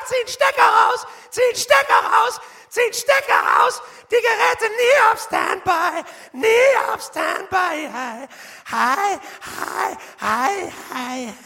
zieh den Stecker raus, zieh den Stecker raus, zieh den Stecker raus. Die Geräte nie auf Standby, nie auf Standby. Hi, hi, hi, hi, hi.